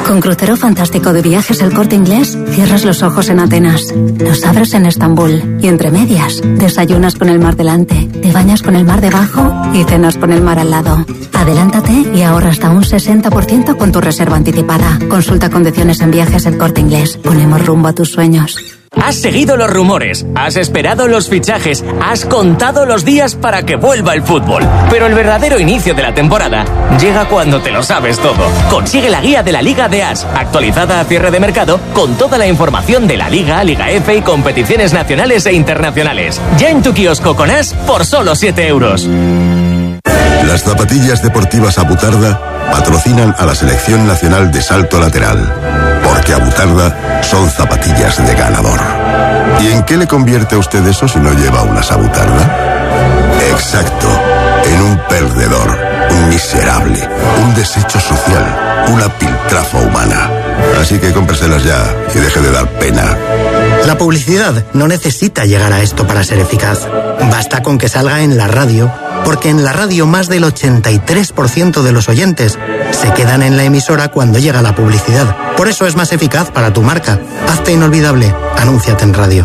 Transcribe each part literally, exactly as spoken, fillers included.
Con crucero fantástico de Viajes El Corte Inglés, cierras los ojos en Atenas, los abres en Estambul y entre medias, desayunas con el mar delante, te bañas con el mar debajo y cenas con el mar al lado. Adelántate y ahorra hasta un sesenta por ciento con tu reserva anticipada. Consulta condiciones en Viajes El Corte Inglés. Ponemos rumbo a tus sueños. Has seguido los rumores, has esperado los fichajes, has contado los días para que vuelva el fútbol. Pero el verdadero inicio de la temporada llega cuando te lo sabes todo. Consigue la guía de la Liga de As, actualizada a cierre de mercado, con toda la información de la Liga, Liga F y competiciones nacionales e internacionales. Ya en tu kiosco con As por solo siete euros. Las zapatillas deportivas Abutarda patrocinan a la Selección Nacional de Salto Lateral, porque Abutarda son zapatillas de ganador. ¿Y en qué le convierte a usted eso si no lleva unas Abutarda? Exacto, en un perdedor, un miserable, un desecho social, una piltrafa humana. Así que cómpreselas ya y deje de dar pena. La publicidad no necesita llegar a esto para ser eficaz. Basta con que salga en la radio, porque en la radio más del ochenta y tres por ciento de los oyentes se quedan en la emisora cuando llega la publicidad. Por eso es más eficaz para tu marca. Hazte inolvidable. Anúnciate en radio.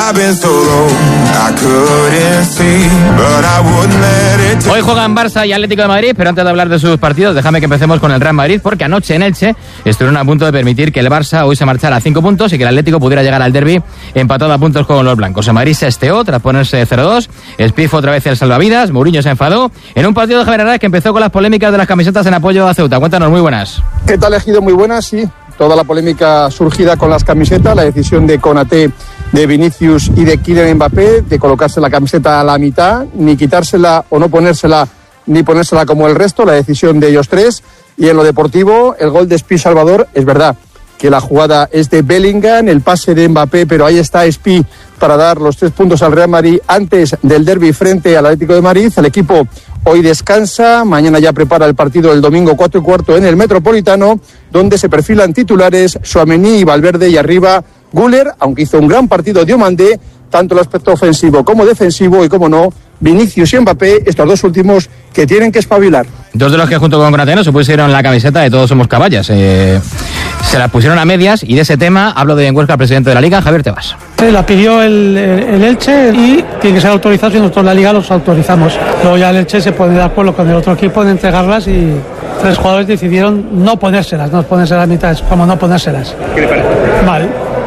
Hoy juegan Barça y Atlético de Madrid, pero antes de hablar de sus partidos, déjame que empecemos con el Real Madrid, porque anoche en Elche estuvieron a punto de permitir que el Barça hoy se marchara a cinco puntos y que el Atlético pudiera llegar al derbi empatado a puntos con los blancos. El Madrid se esteó tras ponerse cero dos, Espifo otra vez el salvavidas, Mourinho se enfadó en un partido de Javier Hernández que empezó con las polémicas de las camisetas en apoyo a Ceuta. Cuéntanos, muy buenas. ¿Qué tal, Ejido? Muy buenas, sí. Toda la polémica surgida con las camisetas, la decisión de Konaté, de Vinicius y de Kylian Mbappé de colocarse la camiseta a la mitad, ni quitársela o no ponérsela, ni ponérsela como el resto, la decisión de ellos tres. Y en lo deportivo, el gol de Espi Salvador, es verdad que la jugada es de Bellingham, el pase de Mbappé, pero ahí está Espi para dar los tres puntos al Real Madrid antes del derbi frente al Atlético de Madrid. El equipo hoy descansa, mañana ya prepara el partido del domingo cuatro y cuarto en el Metropolitano, donde se perfilan titulares Tchouaméni y Valverde, y arriba Güler, aunque hizo un gran partido Diomandé, tanto el aspecto ofensivo como defensivo, y como no, Vinicius y Mbappé, estos dos últimos que tienen que espabilar. Dos de los que junto con Granateno se pusieron la camiseta de Todos Somos Caballas. Eh, se la pusieron a medias, y de ese tema hablo de Huesca, presidente de la Liga, Javier Tebas. Se la pidió el, el Elche y tiene que ser autorizado, y nosotros la Liga los autorizamos. Luego ya el Elche se pone de acuerdo con el otro equipo en entregarlas, y tres jugadores decidieron no ponérselas, no ponérselas a mitad, como no ponérselas. ¿Qué le parece? Mal.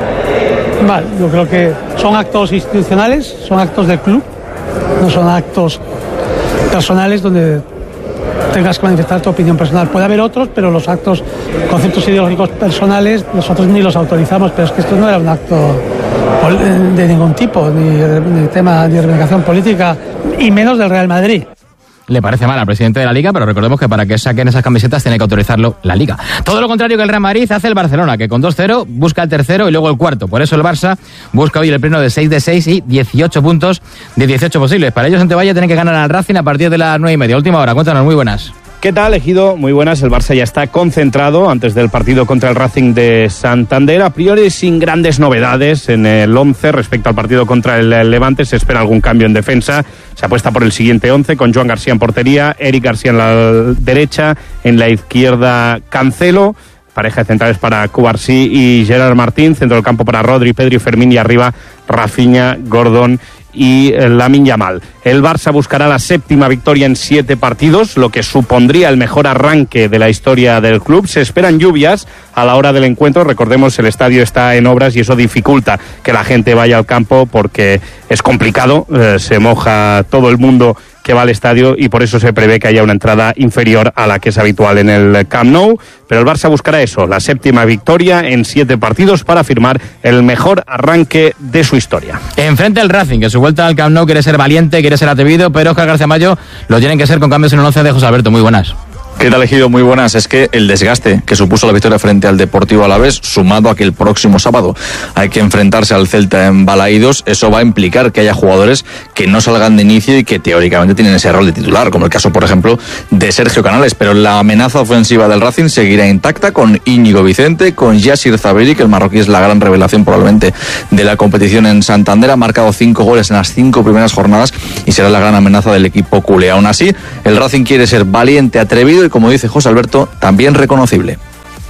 Mal. Yo creo que son actos institucionales, son actos del club, no son actos personales donde tengas que manifestar tu opinión personal. Puede haber otros, pero los actos, conceptos ideológicos personales, nosotros ni los autorizamos, pero es que esto no era un acto de ningún tipo, ni de tema de reivindicación política, y menos del Real Madrid. Le parece mal al presidente de la Liga, pero recordemos que para que saquen esas camisetas tiene que autorizarlo la Liga. Todo lo contrario que el Real Madrid hace el Barcelona, que con dos cero busca el tercero y luego el cuarto. Por eso el Barça busca hoy el pleno de seis de seis y dieciocho puntos de dieciocho posibles. Para ellos, Santevalla tienen que ganar al Racing a partir de las nueve y media. Última hora, cuéntanos, muy buenas. ¿Qué tal, Ejido? Muy buenas. El Barça ya está concentrado antes del partido contra el Racing de Santander. A priori sin grandes novedades en el once respecto al partido contra el Levante. Se espera algún cambio en defensa. Se apuesta por el siguiente once con Joan García en portería, Eric García en la derecha, en la izquierda Cancelo, pareja de centrales para Cubarsí y Gerard Martín, centro del campo para Rodri, Pedri, Fermín, y arriba Rafinha, Gordon y Lamine Yamal. El Barça buscará la séptima victoria en siete partidos, lo que supondría el mejor arranque de la historia del club. Se esperan lluvias a la hora del encuentro. Recordemos, el estadio está en obras y eso dificulta que la gente vaya al campo porque es complicado, eh, se moja todo el mundo que va al estadio, y por eso se prevé que haya una entrada inferior a la que es habitual en el Camp Nou. Pero el Barça buscará eso, la séptima victoria en siete partidos para firmar el mejor arranque de su historia. Enfrente el Racing, que su vuelta al Camp Nou quiere ser valiente, quiere ser atrevido, pero Óscar García Mayo lo tienen que ser con cambios en el once de José Alberto. Muy buenas. ¿Qué tal, Ejido? Muy buenas. Es que el desgaste que supuso la victoria frente al Deportivo Alavés, sumado a que el próximo sábado hay que enfrentarse al Celta en Balaídos, eso va a implicar que haya jugadores que no salgan de inicio y que teóricamente tienen ese rol de titular, como el caso, por ejemplo, de Sergio Canales. Pero la amenaza ofensiva del Racing seguirá intacta con Íñigo Vicente, con Yassir Zaberi, que el marroquí es la gran revelación probablemente de la competición en Santander. Ha marcado cinco goles en las cinco primeras jornadas y será la gran amenaza del equipo culé. Aún así, el Racing quiere ser valiente, atrevido y, como dice José Alberto, también reconocible.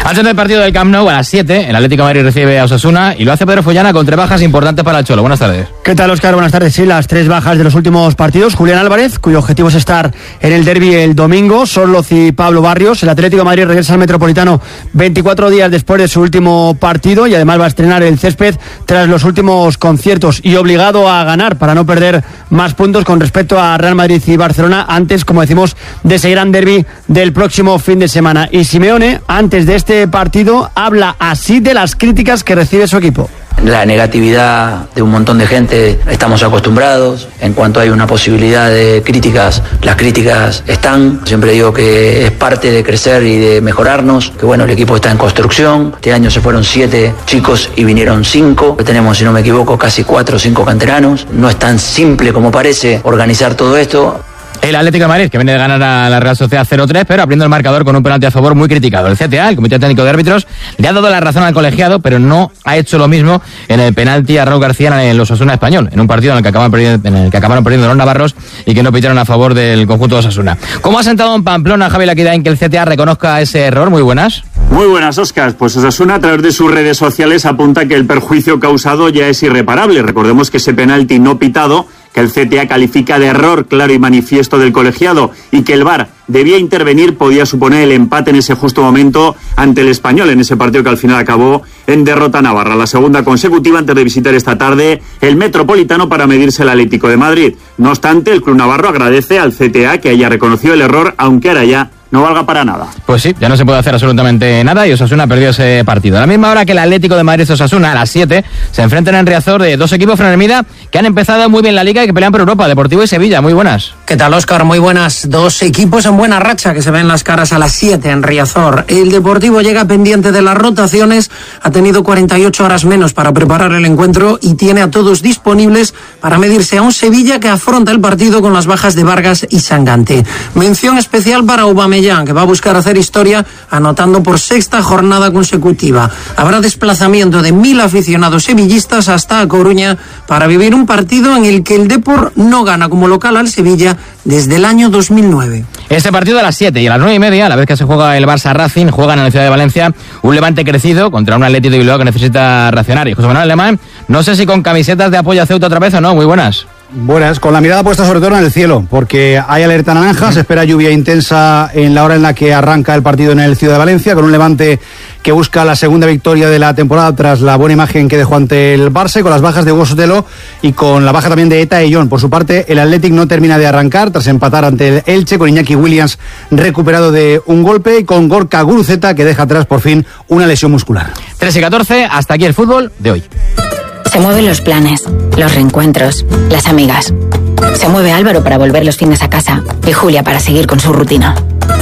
Antes del partido del Camp Nou, a las siete, el Atlético de Madrid recibe a Osasuna y lo hace Pedro Follana con tres bajas importantes para el Cholo. Buenas tardes. ¿Qué tal, Óscar? Buenas tardes. Sí, las tres bajas de los últimos partidos. Julián Álvarez, cuyo objetivo es estar en el derbi el domingo. Sorloz y Pablo Barrios. El Atlético de Madrid regresa al Metropolitano veinticuatro días después de su último partido y además va a estrenar el césped tras los últimos conciertos y obligado a ganar para no perder más puntos con respecto a Real Madrid y Barcelona antes, como decimos, de ese gran derbi del próximo fin de semana. Y Simeone, antes de este partido, habla así de las críticas que recibe su equipo. La negatividad de un montón de gente, estamos acostumbrados. En cuanto hay una posibilidad de críticas, las críticas están. Siempre digo que es parte de crecer y de mejorarnos, que bueno, el equipo está en construcción. Este año se fueron siete chicos y vinieron cinco. Tenemos, si no me equivoco, casi cuatro o cinco canteranos. No es tan simple como parece organizar todo esto. El Atlético de Madrid, que viene de ganar a la Real Sociedad cero tres, pero abriendo el marcador con un penalti a favor muy criticado. El C T A, el Comité Técnico de Árbitros, le ha dado la razón al colegiado, pero no ha hecho lo mismo en el penalti a Raúl García en los Osasuna Español, en un partido en el que acabaron perdiendo, en el que acabaron perdiendo los navarros y que no pitaron a favor del conjunto de Osasuna. ¿Cómo ha sentado en Pamplona, Javi Laquidain, que el C T A reconozca ese error? Muy buenas. Muy buenas, Óscar. Pues Osasuna, a través de sus redes sociales, apunta que el perjuicio causado ya es irreparable. Recordemos que ese penalti no pitado, que el C T A califica de error claro y manifiesto del colegiado y que el V A R debía intervenir, podía suponer el empate en ese justo momento ante el Español, en ese partido que al final acabó en derrota navarra. La segunda consecutiva antes de visitar esta tarde el Metropolitano para medirse el Atlético de Madrid. No obstante, el club navarro agradece al C T A que haya reconocido el error, aunque ahora ya no valga para nada. Pues sí, ya no se puede hacer absolutamente nada y Osasuna perdió ese partido. A la misma hora que el Atlético de Madrid y Osasuna, a las siete, se enfrentan en Riazor de dos equipos Frenemida que han empezado muy bien la Liga y que pelean por Europa, Deportivo y Sevilla. Muy buenas. ¿Qué tal, Óscar? Muy buenas. Dos equipos en buena racha que se ven las caras a las siete en Riazor. El Deportivo llega pendiente de las rotaciones, ha tenido cuarenta y ocho horas menos para preparar el encuentro y tiene a todos disponibles para medirse a un Sevilla que afronta el partido con las bajas de Vargas y Sangante. Mención especial para Aubameyang, que va a buscar hacer historia anotando por sexta jornada consecutiva. Habrá desplazamiento de mil aficionados sevillistas hasta A Coruña para vivir un partido en el que el Depor no gana como local al Sevilla desde el año dos mil nueve. Este partido a las siete y a las nueve y media, a la vez que se juega el Barça Racing, juegan en la ciudad de Valencia un Levante crecido contra un Athletic de Bilbao que necesita reaccionar. Y José Manuel Alemán, no sé si con camisetas de apoyo a Ceuta otra vez o no. Muy buenas. Buenas, con la mirada puesta sobre todo en el cielo, porque hay alerta naranja, se espera lluvia intensa en la hora en la que arranca el partido en el Ciudad de Valencia, con un Levante que busca la segunda victoria de la temporada tras la buena imagen que dejó ante el Barça, con las bajas de Hugo Sotelo y con la baja también de Eta Eyón. Por su parte, el Athletic no termina de arrancar tras empatar ante el Elche, con Iñaki Williams recuperado de un golpe y con Gorka Guruceta que deja atrás por fin una lesión muscular. tres y catorce, hasta aquí el fútbol de hoy. Se mueven los planes, los reencuentros, las amigas. Se mueve Álvaro para volver los fines a casa y Julia para seguir con su rutina.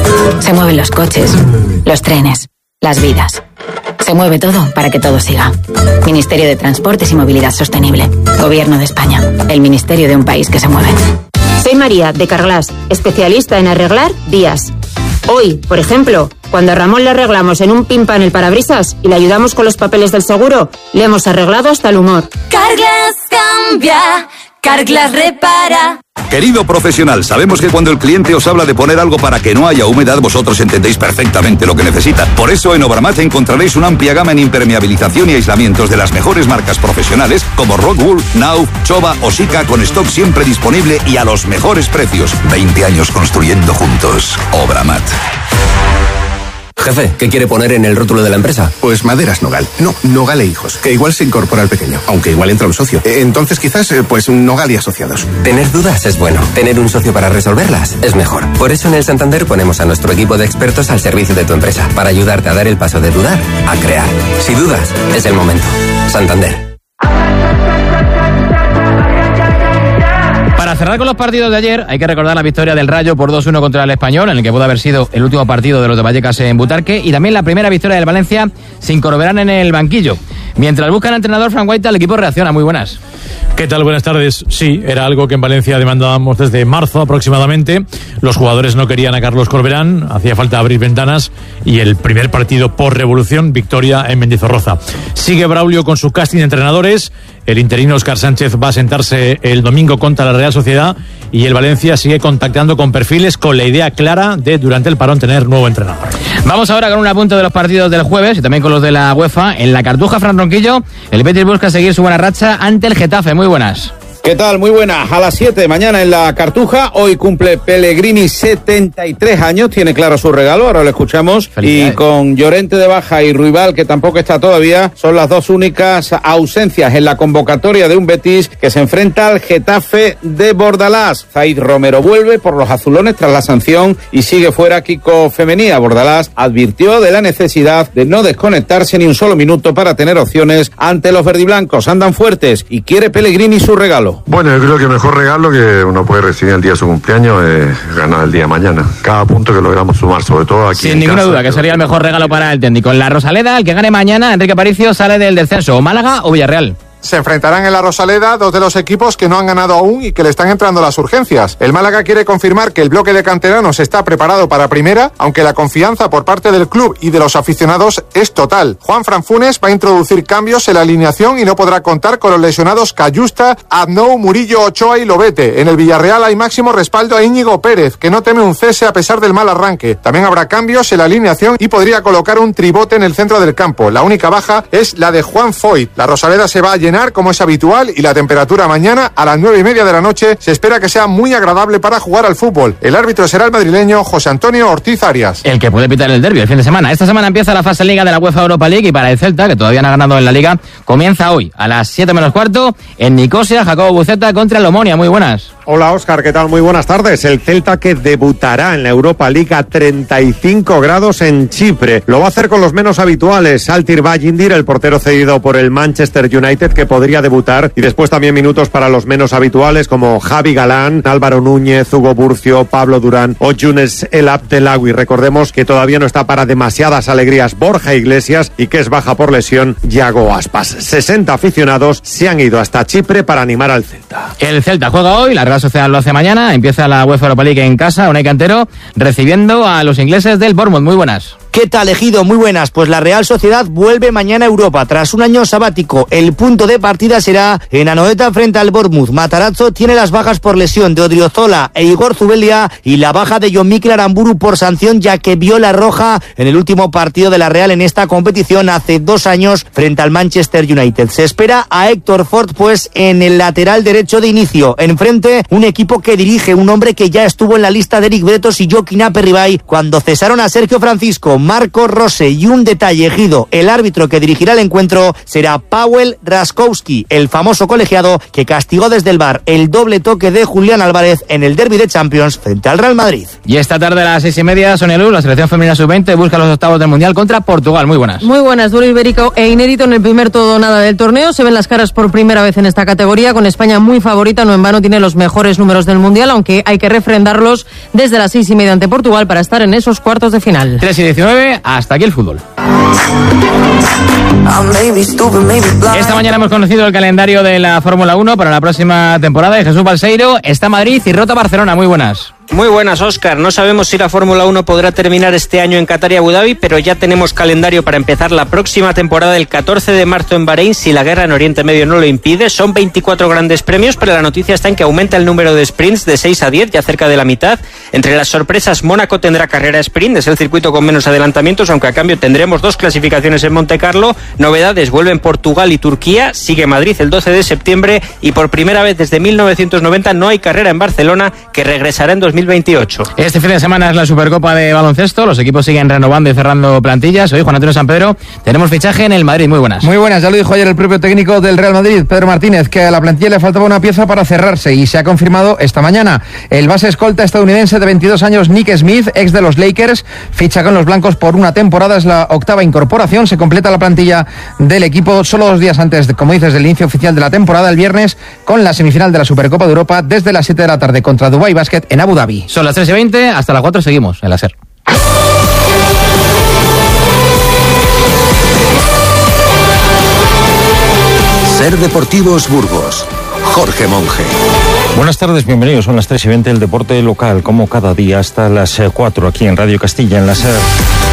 Se mueven los coches, los trenes, las vidas. Se mueve todo para que todo siga. Ministerio de Transportes y Movilidad Sostenible. Gobierno de España. El ministerio de un país que se mueve. Soy María, de Carglass, especialista en arreglar vías. Hoy, por ejemplo, cuando a Ramón le arreglamos en un pimpan el parabrisas y le ayudamos con los papeles del seguro, le hemos arreglado hasta el humor. Carglass cambia, Carglass repara. Querido profesional, sabemos que cuando el cliente os habla de poner algo para que no haya humedad, vosotros entendéis perfectamente lo que necesita. Por eso en Obramat encontraréis una amplia gama en impermeabilización y aislamientos de las mejores marcas profesionales como Rockwool, Nauf, Chova o Sika, con stock siempre disponible y a los mejores precios. veinte años construyendo juntos. Obramat. Jefe, ¿qué quiere poner en el rótulo de la empresa? Pues Maderas Nogal. No, Nogal e Hijos, que igual se incorpora al pequeño, aunque igual entra un socio. Entonces quizás, pues Nogal y Asociados. Tener dudas es bueno. Tener un socio para resolverlas es mejor. Por eso en el Santander ponemos a nuestro equipo de expertos al servicio de tu empresa, para ayudarte a dar el paso de dudar a crear. Si dudas, es el momento. Santander. Para cerrar con los partidos de ayer, hay que recordar la victoria del Rayo por dos uno contra el Español, en el que pudo haber sido el último partido de los de Vallecas en Butarque, y también la primera victoria del Valencia sin Corberán en el banquillo. Mientras busca el entrenador Frank White, el equipo reacciona. Muy buenas. ¿Qué tal? Buenas tardes. Sí, era algo que en Valencia demandábamos desde marzo aproximadamente. Los jugadores no querían a Carlos Corberán, hacía falta abrir ventanas, y el primer partido por revolución, victoria en Mendizorroza. Sigue Braulio con su casting de entrenadores. El interino Óscar Sánchez va a sentarse el domingo contra la Real Sociedad y el Valencia sigue contactando con perfiles con la idea clara de durante el parón tener nuevo entrenador. Vamos ahora con un apunte de los partidos del jueves y también con los de la UEFA. En la Cartuja, Fran Ronquillo, el Betis busca seguir su buena racha ante el Getafe. Muy buenas. ¿Qué tal? Muy buenas. A las siete mañana en la Cartuja. Hoy cumple Pellegrini setenta y tres años. Tiene claro su regalo. Ahora lo escuchamos. Y con Llorente de baja y Ruibal, que tampoco está todavía, son las dos únicas ausencias en la convocatoria de un Betis que se enfrenta al Getafe de Bordalás. Zaid Romero vuelve por los azulones tras la sanción y sigue fuera Kiko Femenía. Bordalás advirtió de la necesidad de no desconectarse ni un solo minuto para tener opciones ante los verdiblancos. Andan fuertes y quiere Pellegrini su regalo. Bueno, yo creo que el mejor regalo que uno puede recibir el día de su cumpleaños es ganar el día de mañana. Cada punto que logramos sumar, sobre todo aquí Sin en ninguna casa, duda, que sería el mejor regalo para el técnico. En la Rosaleda, el que gane mañana, Enrique Aparicio, sale del descenso. O Málaga o Villarreal. Se enfrentarán en la Rosaleda dos de los equipos que no han ganado aún y que le están entrando las urgencias. El Málaga quiere confirmar que el bloque de canteranos está preparado para primera, aunque la confianza por parte del club y de los aficionados es total. Juan Fran Funes va a introducir cambios en la alineación y no podrá contar con los lesionados Cayusta, Aznou, Murillo, Ochoa y Lobete. En el Villarreal hay máximo respaldo a Íñigo Pérez, que no teme un cese a pesar del mal arranque. También habrá cambios en la alineación y podría colocar un tribote en el centro del campo. La única baja es la de Juan Foyt. La Rosaleda se va a llenar como es habitual y la temperatura mañana a las nueve y media de la noche se espera que sea muy agradable para jugar al fútbol. El árbitro será el madrileño José Antonio Ortiz Arias. El que puede pitar el derbi el fin de semana. Esta semana empieza la fase Liga de la UEFA Europa League y para el Celta, que todavía no ha ganado en la Liga, comienza hoy a las siete menos cuarto en Nicosia, Jacobo Buceta contra el Omonia. Muy buenas. Hola Óscar, ¿qué tal? Muy buenas tardes. El Celta que debutará en la Europa League a treinta y cinco grados en Chipre. Lo va a hacer con los menos habituales. Altir Bajindir, el portero cedido por el Manchester United, que podría debutar, y después también minutos para los menos habituales como Javi Galán, Álvaro Núñez, Hugo Burcio, Pablo Durán o Younes El Abdelawi. Recordemos que todavía no está para demasiadas alegrías Borja Iglesias y que es baja por lesión Yago Aspas. sesenta aficionados se han ido hasta Chipre para animar al Celta. El Celta juega hoy, la Real Sociedad lo hace mañana, empieza la UEFA Europa League en casa, Unai Cantero recibiendo a los ingleses del Bournemouth. Muy buenas. ¿Qué tal, Ejido? Muy buenas. Pues la Real Sociedad vuelve mañana a Europa tras un año sabático. El punto de partida será en Anoeta frente al Bournemouth. Matarazzo tiene las bajas por lesión de Odriozola e Igor Zubelia y la baja de Jon Mikel Aramburu por sanción, ya que vio la roja en el último partido de la Real en esta competición hace dos años frente al Manchester United. Se espera a Héctor Ford pues en el lateral derecho de inicio. Enfrente un equipo que dirige un hombre que ya estuvo en la lista de Eric Bretos y Joaquín Aperribay cuando cesaron a Sergio Francisco. Marco Rose, y un detalle, Ejido, el árbitro que dirigirá el encuentro será Paweł Raskowski, el famoso colegiado que castigó desde el V A R el doble toque de Julián Álvarez en el derbi de Champions frente al Real Madrid. Y esta tarde a las seis y media, Sonia Luz, la selección femenina sub veinte busca los octavos del Mundial contra Portugal. Muy buenas. Muy buenas, duelo ibérico e inédito en el primer todo o nada del torneo. Se ven las caras por primera vez en esta categoría, con España muy favorita, no en vano tiene los mejores números del Mundial, aunque hay que refrendarlos desde las seis y media ante Portugal para estar en esos cuartos de final. tres y diecinueve, hasta aquí el fútbol. Esta mañana hemos conocido el calendario de la Fórmula uno para la próxima temporada y Jesús Balseiro está en Madrid y rota Barcelona. Muy buenas. Muy buenas, Óscar. No sabemos si la Fórmula uno podrá terminar este año en Qatar y Abu Dhabi, pero ya tenemos calendario para empezar la próxima temporada el catorce de marzo en Bahrein, si la guerra en Oriente Medio no lo impide. Son veinticuatro grandes premios, pero la noticia está en que aumenta el número de sprints de seis a diez, ya cerca de la mitad. Entre las sorpresas, Mónaco tendrá carrera sprint, es el circuito con menos adelantamientos, aunque a cambio tendremos dos clasificaciones en Monte Carlo. Novedades, vuelven Portugal y Turquía, sigue Madrid el doce de septiembre y por primera vez desde mil novecientos noventa no hay carrera en Barcelona, que regresará en dos mil veintiocho. Este fin de semana es la Supercopa de baloncesto, los equipos siguen renovando y cerrando plantillas. Hoy, Juan Antonio San Pedro, tenemos fichaje en el Madrid. Muy buenas. Muy buenas, ya lo dijo ayer el propio técnico del Real Madrid, Pedro Martínez, que a la plantilla le faltaba una pieza para cerrarse y se ha confirmado esta mañana. El base escolta estadounidense de veintidós años, Nick Smith, ex de los Lakers, ficha con los blancos por una temporada, es la octava incorporación, se completa la plantilla del equipo solo dos días antes, de, como dices, del inicio oficial de la temporada, el viernes, con la semifinal de la Supercopa de Europa desde las siete de la tarde contra Dubai Basket en Abu Dhabi. Son las tres y veinte, hasta las cuatro seguimos en la SER. SER Deportivos Burgos. Jorge Monge. Buenas tardes, bienvenidos. Son las tres y veinte, el deporte local, como cada día, hasta las cuatro aquí en Radio Castilla, en la SER.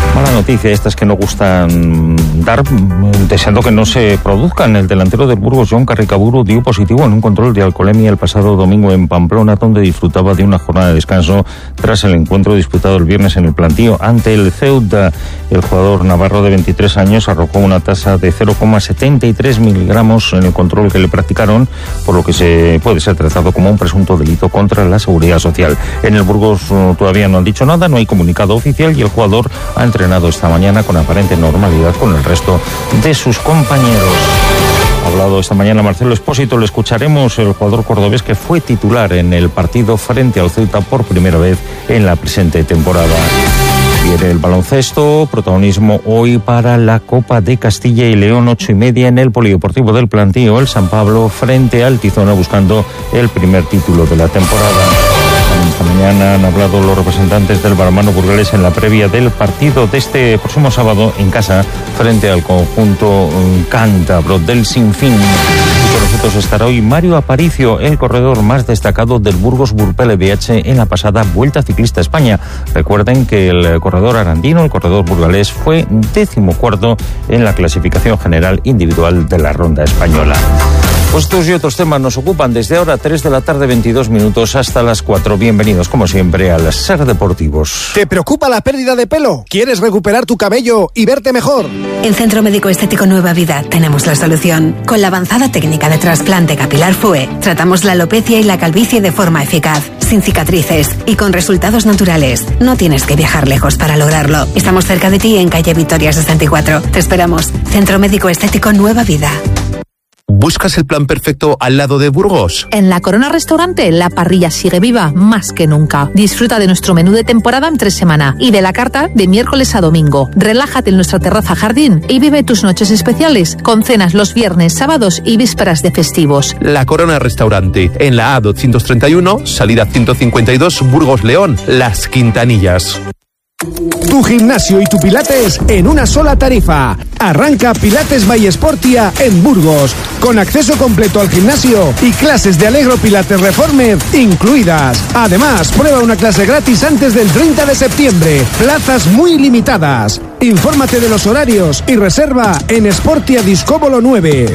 Mala noticia, estas que no gustan dar, deseando que no se produzcan. El delantero del Burgos, Jon Carricaburu, dio positivo en un control de alcoholemia el pasado domingo en Pamplona, donde disfrutaba de una jornada de descanso tras el encuentro disputado el viernes en el plantío ante el Ceuta. El jugador navarro de veintitrés años arrojó una tasa de cero coma setenta y tres miligramos en el control que le practicaron, por lo que se puede ser tratado como un presunto delito contra la seguridad social. En el Burgos todavía no han dicho nada, no hay comunicado oficial y el jugador ha entrenado esta mañana con aparente normalidad con el resto de sus compañeros. Ha hablado esta mañana Marcelo Espósito, lo escucharemos, el jugador cordobés que fue titular en el partido frente al Ceuta por primera vez en la presente temporada. Viene el baloncesto, protagonismo hoy para la Copa de Castilla y León, ocho y media en el Polideportivo del Plantío, el San Pablo frente al Tizona buscando el primer título de la temporada. Esta mañana han hablado los representantes del balonmano burgalés en la previa del partido de este próximo sábado en casa frente al conjunto cántabro del Sinfín. Y con nosotros estará hoy Mario Aparicio, el corredor más destacado del Burgos Burpel B H en la pasada Vuelta Ciclista a España. Recuerden que el corredor arandino, el corredor burgalés, fue decimocuarto en la clasificación general individual de la ronda española. Pues estos y otros temas nos ocupan desde ahora, tres de la tarde, veintidós minutos, hasta las cuatro. Bienvenidos, como siempre, a Ser Deportivos. ¿Te preocupa la pérdida de pelo? ¿Quieres recuperar tu cabello y verte mejor? En Centro Médico Estético Nueva Vida tenemos la solución. Con la avanzada técnica de trasplante capilar F U E, tratamos la alopecia y la calvicie de forma eficaz, sin cicatrices y con resultados naturales. No tienes que viajar lejos para lograrlo. Estamos cerca de ti en calle Victoria sesenta y cuatro. Te esperamos. Centro Médico Estético Nueva Vida. ¿Buscas el plan perfecto al lado de Burgos? En La Corona Restaurante, la parrilla sigue viva más que nunca. Disfruta de nuestro menú de temporada entre semana y de la carta de miércoles a domingo. Relájate en nuestra terraza jardín y vive tus noches especiales con cenas los viernes, sábados y vísperas de festivos. La Corona Restaurante, en la A doscientos treinta y uno, salida ciento cincuenta y dos, Burgos León, Las Quintanillas. Tu gimnasio y tu pilates en una sola tarifa. Arranca Pilates by Sportia en Burgos, con acceso completo al gimnasio y clases de Allegro Pilates Reformer incluidas. Además, prueba una clase gratis antes del treinta de septiembre. Plazas muy limitadas. Infórmate de los horarios y reserva en Sportia Discóbolo nueve.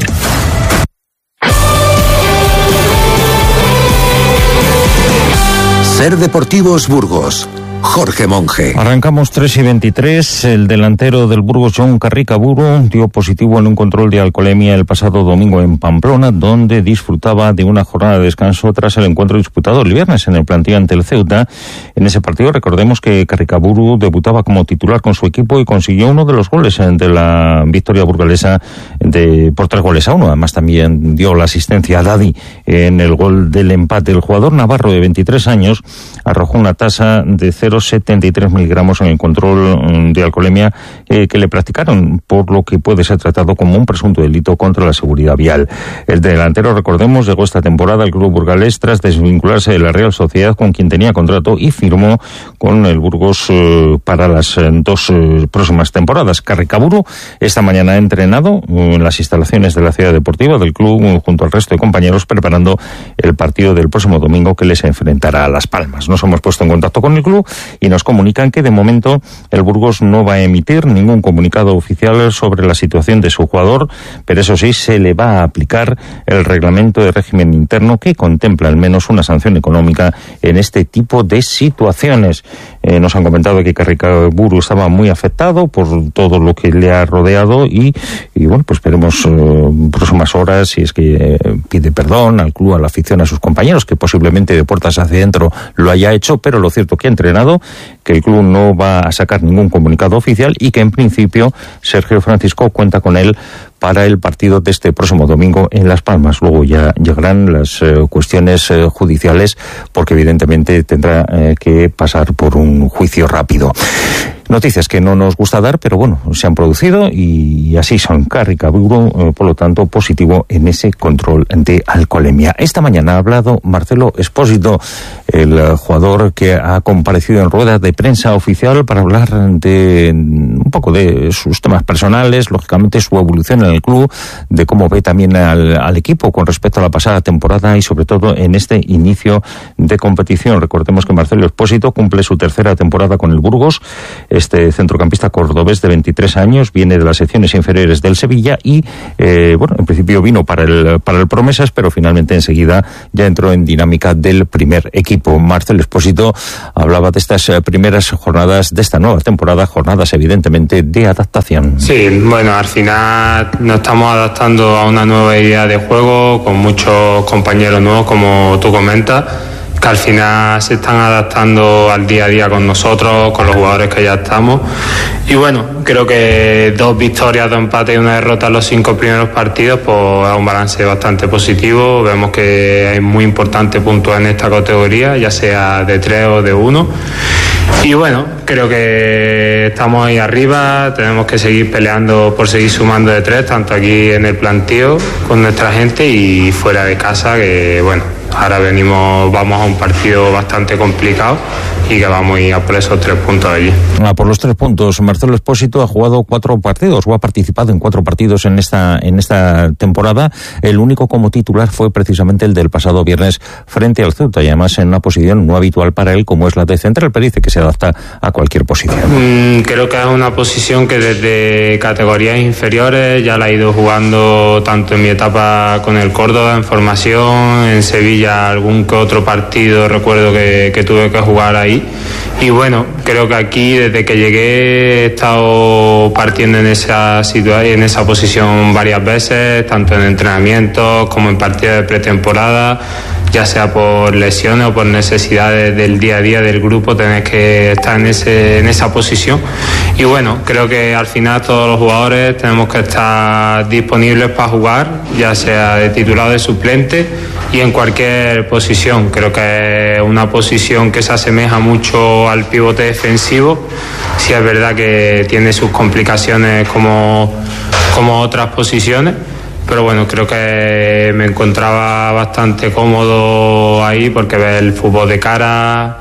Ser Deportivos Burgos. Jorge Monge. Arrancamos tres y veintitrés. El delantero del Burgos, Jon Carricaburu, dio positivo en un control de alcoholemia el pasado domingo en Pamplona, donde disfrutaba de una jornada de descanso tras el encuentro disputado el viernes en el plantío ante el Ceuta. En ese partido, recordemos que Carricaburu debutaba como titular con su equipo y consiguió uno de los goles de la victoria burgalesa de, por tres goles a uno. Además, también dio la asistencia a Dadi en el gol del empate. El jugador navarro de veintitrés años arrojó una tasa de cero coma setenta y tres miligramos en el control de alcoholemia eh, que le practicaron, por lo que puede ser tratado como un presunto delito contra la seguridad vial. El delantero, recordemos, llegó esta temporada al club burgalés tras desvincularse de la Real Sociedad, con quien tenía contrato, y firmó con el Burgos eh, para las eh, dos eh, próximas temporadas. Carricaburu esta mañana ha entrenado en las instalaciones de la ciudad deportiva del club eh, junto al resto de compañeros, preparando el partido del próximo domingo que les enfrentará a Las Palmas. Nos hemos puesto en contacto con el club y nos comunican que de momento el Burgos no va a emitir ningún comunicado oficial sobre la situación de su jugador, pero eso sí, se le va a aplicar el reglamento de régimen interno que contempla al menos una sanción económica en este tipo de situaciones. Eh, nos han comentado que Carricaburu estaba muy afectado por todo lo que le ha rodeado y, y bueno, pues esperemos eh, próximas horas si es que eh, pide perdón al club, a la afición, a sus compañeros, que posiblemente de puertas hacia adentro lo haya hecho, pero lo cierto que ha entrenado, que el club no va a sacar ningún comunicado oficial y que en principio Sergio Francisco cuenta con él para el partido de este próximo domingo en Las Palmas. Luego ya llegarán las eh, cuestiones eh, judiciales, porque evidentemente tendrá eh, que pasar por un juicio rápido. Noticias que no nos gusta dar, pero bueno, se han producido y así son. Carricaburu, eh, por lo tanto, positivo en ese control de alcoholemia. Esta mañana ha hablado Marcelo Espósito, el eh, jugador que ha comparecido en rueda de prensa oficial para hablar de un poco de sus temas personales, lógicamente su evolución en el club, de cómo ve también al, al equipo con respecto a la pasada temporada y sobre todo en este inicio de competición. Recordemos que Marcelo Espósito cumple su tercera temporada con el Burgos. este centrocampista cordobés de veintitrés años, viene de las secciones inferiores del Sevilla y, eh, bueno, en principio vino para el, para el Promesas, pero finalmente enseguida ya entró en dinámica del primer equipo. Marcelo Espósito hablaba de estas primeras jornadas de esta nueva temporada, jornadas evidentemente de adaptación. Sí, bueno, al final nos estamos adaptando a una nueva idea de juego con muchos compañeros nuevos, como tú comentas, que al final se están adaptando al día a día con nosotros, con los jugadores que ya estamos. Y bueno, creo que dos victorias, dos empates y una derrota en los cinco primeros partidos, pues es un balance bastante positivo. Vemos que es muy importante puntuar en esta categoría, ya sea de tres o de uno. Y bueno, creo que estamos ahí arriba, tenemos que seguir peleando por seguir sumando de tres, tanto aquí en el plantío con nuestra gente y fuera de casa, que bueno, ahora venimos, vamos a un partido bastante complicado y que vamos a ir a por esos tres puntos allí. Ah, por los tres puntos, Marcelo Espósito ha jugado cuatro partidos o ha participado en cuatro partidos en esta en esta temporada. El único como titular fue precisamente el del pasado viernes frente al Ceuta y además en una posición no habitual para él como es la de central, pero dice que se adapta a cualquier posición. Mm, creo que es una posición que desde categorías inferiores ya la he ido jugando tanto en mi etapa con el Córdoba en formación, en Sevilla algún que otro partido recuerdo que, que tuve que jugar ahí. Y bueno, creo que aquí desde que llegué he estado partiendo en esa situación, en esa posición varias veces, tanto en entrenamientos como en partidos de pretemporada, ya sea por lesiones o por necesidades del día a día del grupo, tenés que estar en ese en esa posición. Y bueno, creo que al final todos los jugadores tenemos que estar disponibles para jugar, ya sea de titular o de suplente y en cualquier posición. Creo que es una posición que se asemeja mucho al pivote defensivo. Sí es verdad que tiene sus complicaciones como, como otras posiciones, pero bueno, creo que me encontraba bastante cómodo ahí porque ves el fútbol de cara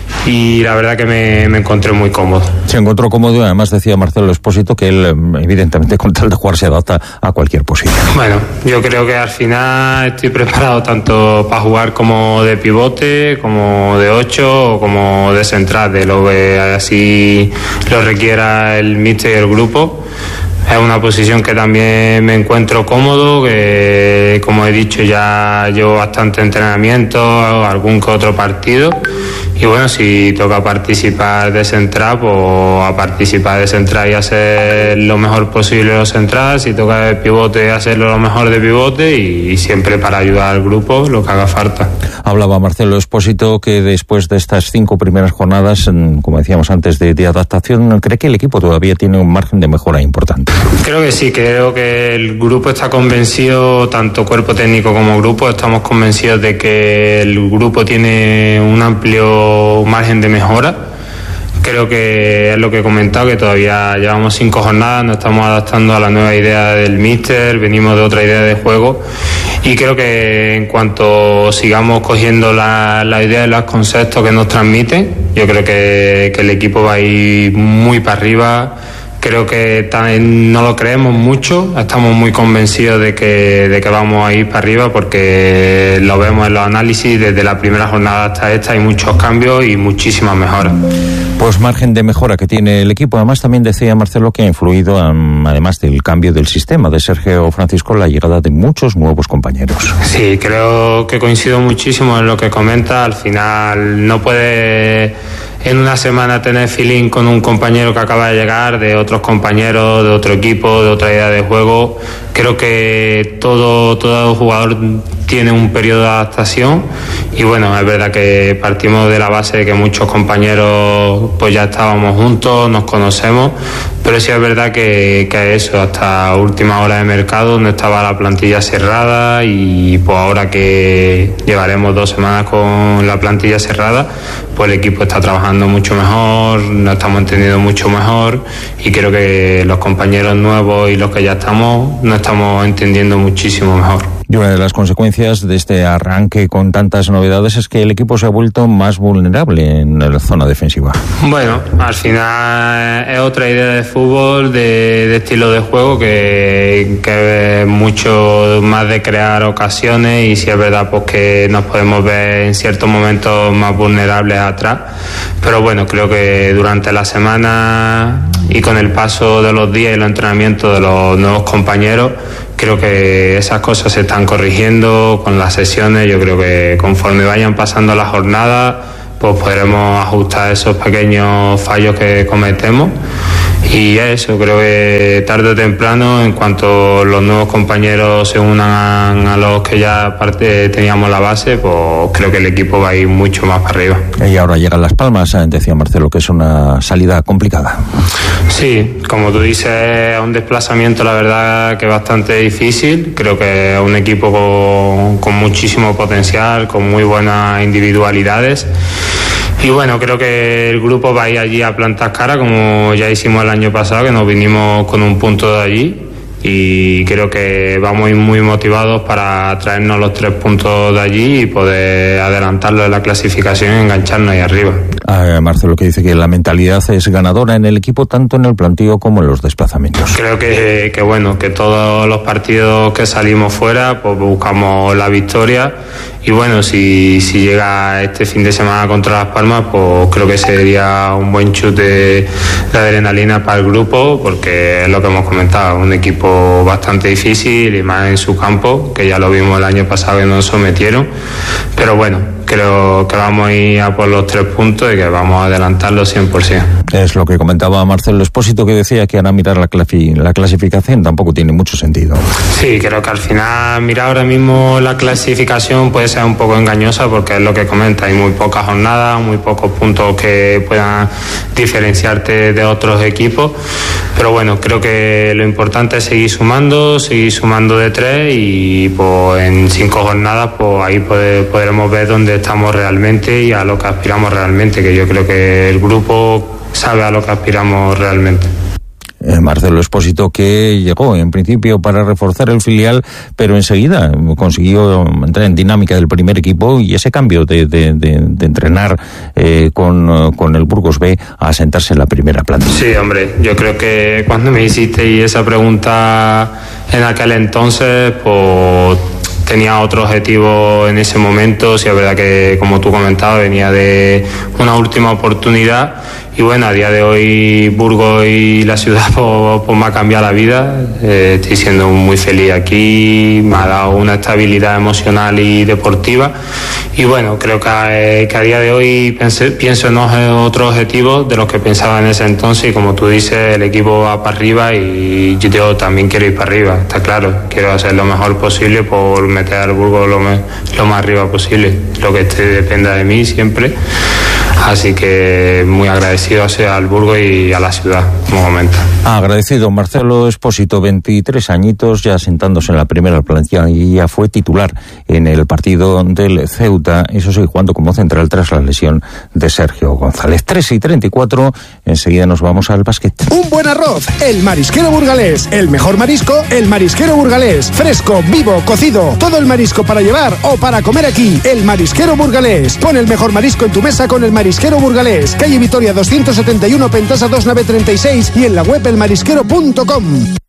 y la verdad que me, me encontré muy cómodo. Se encontró cómodo y además decía Marcelo Espósito que él evidentemente con tal de jugar se adapta a cualquier posición. Bueno, yo creo que al final estoy preparado tanto para jugar como de pivote, como de ocho o como de central, de lo que así lo requiera el míster y el grupo. Es una posición que también me encuentro cómodo, que como he dicho ya llevo bastante entrenamiento, algún que otro partido. Y bueno, si toca participar de central, pues a participar de central y hacer lo mejor posible de central. Si toca de pivote, hacerlo lo mejor de pivote y, y siempre para ayudar al grupo lo que haga falta. Hablaba Marcelo Espósito que después de estas cinco primeras jornadas, como decíamos antes, de, de adaptación, cree que el equipo todavía tiene un margen de mejora importante. Creo que sí, creo que el grupo está convencido, tanto cuerpo técnico como grupo, estamos convencidos de que el grupo tiene un amplio margen de mejora. Creo que es lo que he comentado, que todavía llevamos cinco jornadas, nos estamos adaptando a la nueva idea del míster, venimos de otra idea de juego y creo que en cuanto sigamos cogiendo la, la idea de los conceptos que nos transmiten, yo creo que, que el equipo va a ir muy para arriba. Creo que no lo creemos mucho, estamos muy convencidos de que, de que vamos a ir para arriba porque lo vemos en los análisis, desde la primera jornada hasta esta hay muchos cambios y muchísimas mejoras. Pues margen de mejora que tiene el equipo. Además también decía Marcelo que ha influido, um, además del cambio del sistema de Sergio Francisco, la llegada de muchos nuevos compañeros. Sí, creo que coincido muchísimo en lo que comenta. Al final no puede en una semana tener feeling con un compañero que acaba de llegar, de otros compañeros, de otro equipo, de otra idea de juego. Creo que todo, todo jugador tiene un periodo de adaptación y bueno, es verdad que partimos de la base de que muchos compañeros pues ya estábamos juntos, nos conocemos, pero sí es verdad que, que eso, hasta última hora de mercado no estaba la plantilla cerrada y pues ahora que llevaremos dos semanas con la plantilla cerrada, pues el equipo está trabajando mucho mejor, nos estamos entendiendo mucho mejor y creo que los compañeros nuevos y los que ya estamos nos estamos entendiendo muchísimo mejor. Y una de las consecuencias de este arranque con tantas novedades es que el equipo se ha vuelto más vulnerable en la zona defensiva. Bueno, al final es otra idea de fútbol, de, de estilo de juego que, que es mucho más de crear ocasiones, y si es verdad pues que nos podemos ver en ciertos momentos más vulnerables atrás, pero bueno, creo que durante la semana y con el paso de los días y los entrenamientos de los nuevos compañeros, creo que esas cosas se están corrigiendo con las sesiones. Yo creo que conforme vayan pasando las jornadas, pues podremos ajustar esos pequeños fallos que cometemos. Y eso, creo que tarde o temprano, en cuanto los nuevos compañeros se unan a, a los que ya aparte teníamos la base, pues creo que el equipo va a ir mucho más para arriba. Y ahora llegan Las Palmas, decía Marcelo, que es una salida complicada. Sí, como tú dices, es un desplazamiento, la verdad, que bastante difícil. Creo que es un equipo con, con muchísimo potencial, con muy buenas individualidades. Y bueno, creo que el grupo va a ir allí a plantar cara, como ya hicimos el año pasado, que nos vinimos con un punto de allí. Y creo que vamos muy motivados para traernos los tres puntos de allí y poder adelantarlo en la clasificación y engancharnos ahí arriba. Ah, Marcelo, que dice que la mentalidad es ganadora en el equipo, tanto en el planteo como en los desplazamientos. Creo que, que bueno, que todos los partidos que salimos fuera, pues buscamos la victoria. Y bueno, si, si llega este fin de semana contra Las Palmas, pues creo que sería un buen chute de, de adrenalina para el grupo, porque es lo que hemos comentado, un equipo bastante difícil y más en su campo, que ya lo vimos el año pasado que nos sometieron. Pero bueno, creo que vamos a ir a por los tres puntos y que vamos a adelantarlo cien por ciento. Es lo que comentaba Marcelo Espósito, que decía que ahora mirar la, clasi- la clasificación tampoco tiene mucho sentido. Sí, creo que al final mirar ahora mismo la clasificación puede ser un poco engañosa, porque es lo que comenta, hay muy pocas jornadas, muy pocos puntos que puedan diferenciarte de otros equipos, pero bueno, creo que lo importante es seguir sumando, seguir sumando de tres, y pues en cinco jornadas pues ahí poder, podremos ver dónde estamos realmente y a lo que aspiramos realmente, que yo creo que el grupo sabe a lo que aspiramos realmente. Eh, Marcelo Espósito, que llegó en principio para reforzar el filial, pero enseguida consiguió entrar en dinámica del primer equipo, y ese cambio de, de, de, de entrenar eh, con, con el Burgos B a sentarse en la primera plantilla. Sí, hombre, yo creo que cuando me hiciste esa pregunta en aquel entonces, pues tenía otro objetivo en ese momento. Sí, es verdad que, como tú comentabas, venía de una última oportunidad. Y bueno, a día de hoy Burgos y la ciudad pues, pues me ha cambiado la vida. Eh, estoy siendo muy feliz aquí, me ha dado una estabilidad emocional y deportiva. Y bueno, creo que, que a día de hoy pensé, pienso en otros objetivos de los que pensaba en ese entonces. Y como tú dices, el equipo va para arriba y yo también quiero ir para arriba, está claro. Quiero hacer lo mejor posible por meter al Burgos lo, me, lo más arriba posible, lo que esté, dependa de mí siempre. Así que muy agradecido sea al Burgos y a la ciudad, como comenta. Agradecido Marcelo Espósito, veintitrés añitos, ya sentándose en la primera plantilla, y ya fue titular en el partido del Ceuta, eso sí, jugando como central tras la lesión de Sergio González. tres y treinta y cuatro, enseguida nos vamos al básquet. Un buen arroz, el Marisquero Burgalés. El mejor marisco, el Marisquero Burgalés. Fresco, vivo, cocido, todo el marisco para llevar o para comer aquí. El Marisquero Burgalés. Pon el mejor marisco en tu mesa con el Marisquero Burgalés. Calle Vitoria doscientos setenta y uno, Pentasa dos nueve treinta y seis, y en la web el marisquero punto com.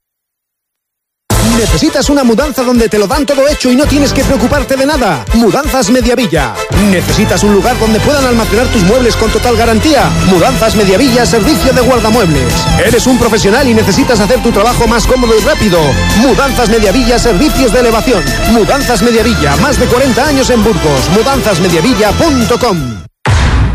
¿Necesitas una mudanza donde te lo dan todo hecho y no tienes que preocuparte de nada? Mudanzas Mediavilla. ¿Necesitas un lugar donde puedan almacenar tus muebles con total garantía? Mudanzas Mediavilla, servicio de guardamuebles. ¿Eres un profesional y necesitas hacer tu trabajo más cómodo y rápido? Mudanzas Mediavilla, servicios de elevación. Mudanzas Mediavilla, más de cuarenta años en Burgos. mudanzas mediavilla punto com.